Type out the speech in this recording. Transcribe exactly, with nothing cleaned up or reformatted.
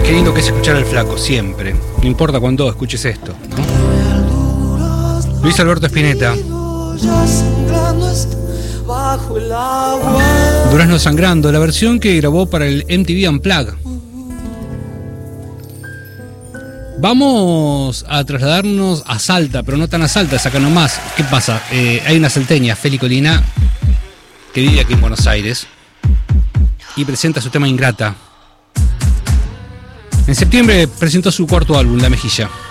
Qué lindo que es escuchar al Flaco, siempre. No importa cuándo escuches esto, ¿no? Luis Alberto Spinetta. Durazno sangrando, la versión que grabó para el M T V Unplugged. Vamos a trasladarnos a Salta, pero no tan a Salta, es acá nomás. ¿Qué pasa? Eh, hay una salteña, Feli Colina, que vive aquí en Buenos Aires y presenta su tema Ingrata. En septiembre presentó su cuarto álbum, La Mejilla.